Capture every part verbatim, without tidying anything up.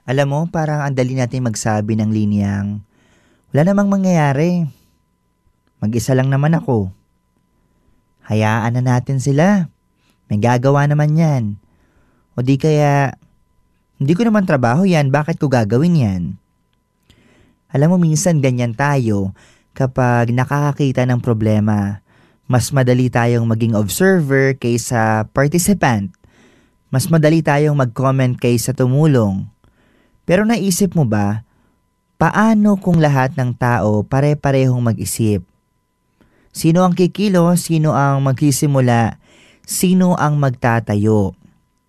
Alam mo, parang ang dali natin magsabi ng linyang, wala namang mangyayari. Mag-isa lang naman ako. Hayaan na natin sila. May gagawa naman yan. O di kaya, hindi ko naman trabaho yan, bakit ko gagawin yan? Alam mo, minsan ganyan tayo kapag nakakakita ng problema. Mas madali tayong maging observer kaysa participant. Mas madali tayong mag-comment kaysa tumulong. Pero naisip mo ba, paano kung lahat ng tao pare-parehong mag-isip? Sino ang kikilo? Sino ang magsisimula? Sino ang magtatayo?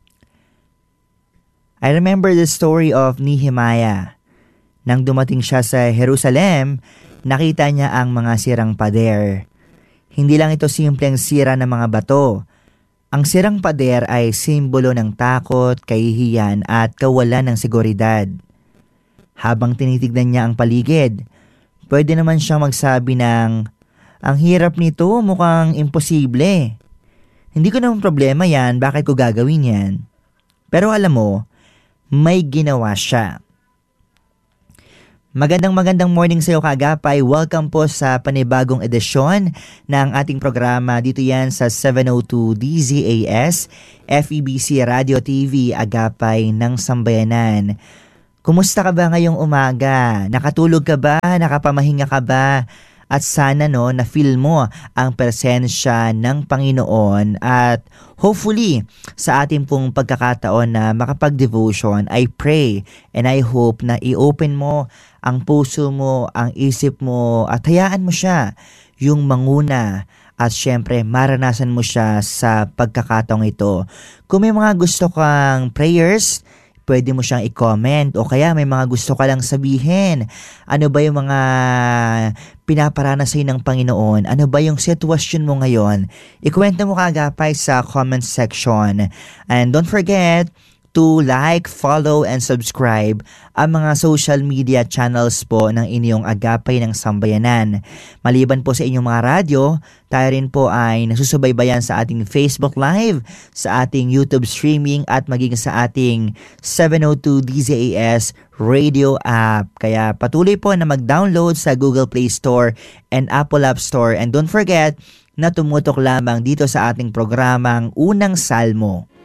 I remember the story of Nehemiah. Nang dumating siya sa Jerusalem, nakita niya ang mga sirang pader. Hindi lang ito simpleng sira ng mga bato. Ang sirang pader ay simbolo ng takot, kahihiyan at kawalan ng seguridad. Habang tinitignan niya ang paligid, pwede naman siyang magsabi ng, ang hirap nito, mukhang imposible. Hindi ko naman problema yan, bakit ko gagawin yan? Pero alam mo, may ginawa siya. Magandang magandang morning sa iyo kagapay. Welcome po sa panibagong edisyon ng ating programa. Dito yan sa seven oh two D Z A S, F E B C Radio T V, Agapay ng Sambayanan. Kumusta ka ba ngayong umaga? Nakatulog ka ba? Nakapamahinga ka ba? At sana no, na-feel mo ang presensya ng Panginoon at hopefully sa ating pong pagkakataon na makapag-devotion, I pray and I hope na i-open mo ang puso mo, ang isip mo at hayaan mo siya yung manguna at syempre maranasan mo siya sa pagkakataong ito. Kung may mga gusto kang prayers, pwede mo siyang i-comment o kaya may mga gusto ka lang sabihin. Ano ba yung mga pinaparana sa'yo ng Panginoon? Ano ba yung sitwasyon mo ngayon? Ikwento mo kagapay sa comment section. And don't forget to like, follow, and subscribe ang mga social media channels po ng inyong Agapay ng Sambayanan. Maliban po sa inyong mga radyo, tayo rin po ay nasusubaybayan sa ating Facebook Live, sa ating YouTube streaming at maging sa ating seven oh two D Z A S radio app. Kaya patuloy po na mag-download sa Google Play Store and Apple App Store. And don't forget na tumutok lamang dito sa ating programang Unang Salmo.